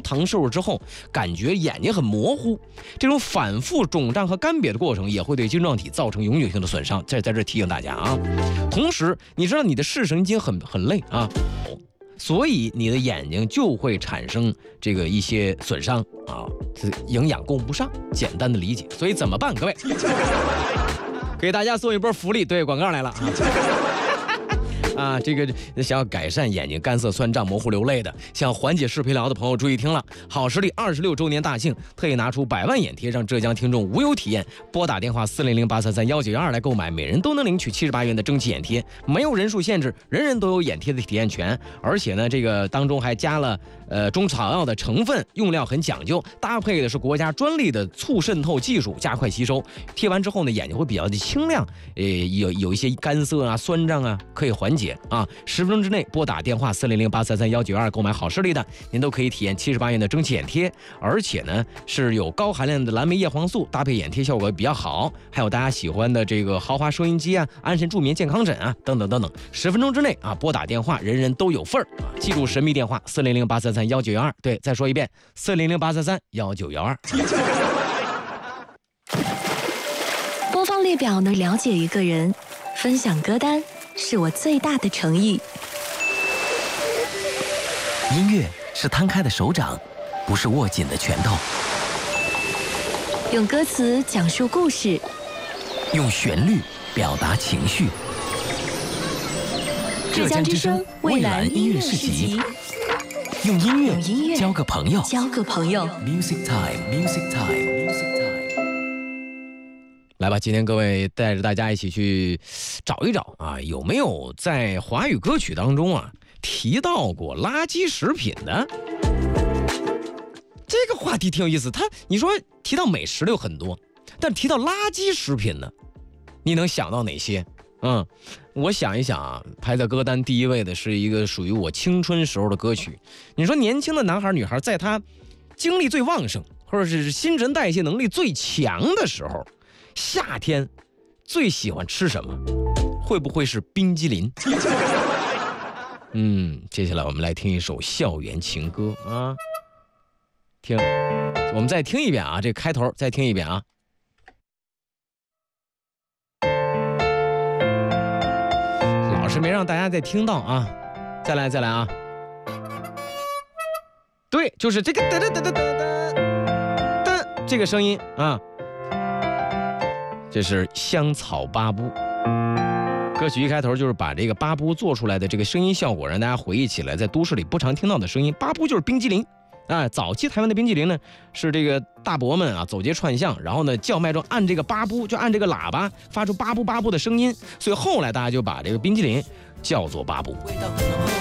糖摄入之后，感觉眼睛很模糊。这种反复肿胀和干瘪的过程也会对晶状体造成永久性的损伤。在这提醒大家啊。同时，你知道你的视神经很累啊。所以你的眼睛就会产生这个一些损伤啊，营养供不上，简单的理解。所以怎么办，各位？给大家送一波福利，对，广告来了啊！啊，这个想要改善眼睛干涩、酸胀、模糊、流泪的，想缓解视疲劳的朋友注意听了，好视力26周年大庆，特意拿出100万眼贴，让浙江听众无忧体验。拨打电话400833192来购买，每人都能领取78元的蒸汽眼贴，没有人数限制，人人都有眼贴的体验权。而且呢，这个当中还加了中草药的成分，用料很讲究，搭配的是国家专利的促渗透技术，加快吸收。贴完之后呢，眼睛会比较的清亮，有一些干涩啊、酸胀啊，可以缓解。10分钟之内拨打电话400833192购买好视力的，您都可以体验78元的蒸汽眼贴，而且呢是有高含量的蓝莓叶黄素，搭配眼贴效果比较好。还有大家喜欢的这个豪华收音机啊、安神助眠健康枕啊，等等等等。10分钟之内啊拨打电话，人人都有份儿啊！记住神秘电话400833192，对，再说一遍400833192。 播放列表能了解一个人，分享歌单是我最大的诚意。 音乐是摊开的手掌，不是握紧的拳头。 用歌词讲述故事， 用旋律表达情绪。 浙江之声蔚蓝音乐市集， 用音乐交个朋友。 Music Time。 来吧，今天各位带着大家一起去找一找啊，有没有在华语歌曲当中啊提到过垃圾食品的？这个话题挺有意思。你说提到美食的有很多，但提到垃圾食品呢，你能想到哪些？我想一想啊，排在歌单第一位的是一个属于我青春时候的歌曲。你说年轻的男孩女孩，在他精力最旺盛，或者是新陈代谢能力最强的时候，夏天最喜欢吃什么？会不会是冰激凌？接下来我们来听一首校园情歌啊，我们再听一遍啊，这开头再听一遍啊。老师没让大家再听到啊，再来啊。对，就是这个哒哒哒哒哒哒这个声音啊。这是香草巴布，歌曲一开头就是把这个巴布做出来的这个声音效果，让大家回忆起来在都市里不常听到的声音。巴布就是冰激凌啊，早期台湾的冰激凌呢，是这个大伯们啊走街串巷，然后呢叫卖中按这个巴布，就按这个喇叭发出巴布巴布的声音，所以后来大家就把这个冰激凌叫做巴布。